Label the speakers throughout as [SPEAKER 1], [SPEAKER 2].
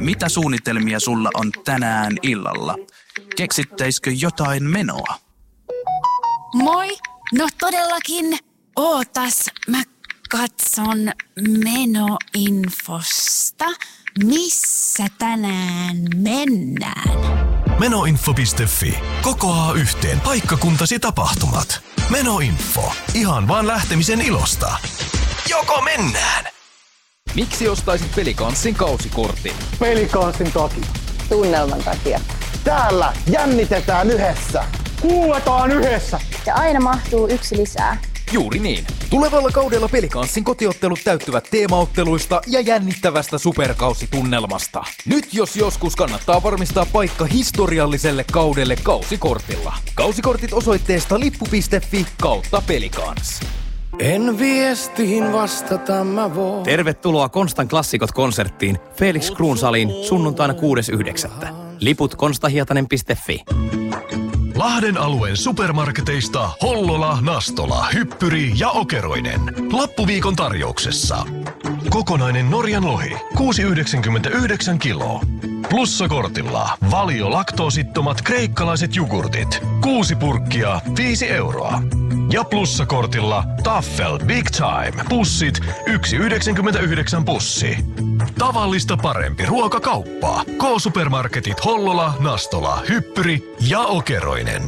[SPEAKER 1] mitä suunnitelmia sulla on tänään illalla? Keksittäisikö jotain menoa?
[SPEAKER 2] Moi! No todellakin. Ootas, mä katson menoinfosta. Missä tänään mennään?
[SPEAKER 3] Menoinfo.fi kokoaa yhteen paikkakuntasi tapahtumat. Menoinfo. Ihan vaan lähtemisen ilosta. Joko mennään?
[SPEAKER 4] Miksi ostaisit Pelikanssin kausikortin?
[SPEAKER 5] Pelikanssin takia.
[SPEAKER 6] Tunnelman takia.
[SPEAKER 5] Täällä jännitetään yhdessä. Kuuletaan yhdessä.
[SPEAKER 6] Ja aina mahtuu yksi lisää.
[SPEAKER 4] Juuri niin. Tulevalla kaudella Pelikanssin kotiottelut täyttyvät teemaotteluista ja jännittävästä superkausitunnelmasta. Nyt jos joskus kannattaa varmistaa paikka historialliselle kaudelle kausikortilla. Kausikortit osoitteesta lippu.fi/Pelikans.
[SPEAKER 7] En viestiin vastata mä voin.
[SPEAKER 8] Tervetuloa Konstan klassikot-konserttiin Felix Kruunsaliin sunnuntaina 6.9. Liput konstahietanen.fi.
[SPEAKER 3] Lahden alueen supermarketeista Hollola, Nastola, Hyppyri ja Okeroinen. Loppuviikon tarjouksessa. Kokonainen Norjan lohi, 6,99 kiloa. Plussakortilla Valio laktoosittomat kreikkalaiset jogurtit, 6 purkkia, 5 euroa. Ja plussakortilla Taffel Big Time pussit, 1,99 pussi. Tavallista parempi ruokakauppa. K-supermarketit Hollola, Nastola, Hyppyri ja Okeroinen.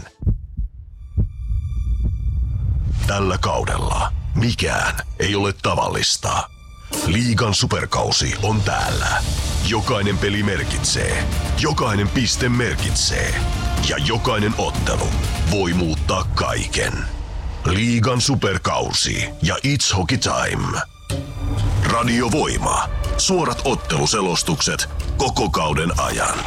[SPEAKER 3] Tällä kaudella mikään ei ole tavallista. Liigan superkausi on täällä. Jokainen peli merkitsee, jokainen piste merkitsee ja jokainen ottelu voi muuttaa kaiken. Liigan superkausi ja It's Hockey Time. Radio Voima. Suorat otteluselostukset koko kauden ajan.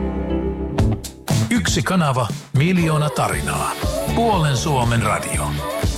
[SPEAKER 9] Yksi kanava, miljoona tarinaa. Puolen Suomen radio.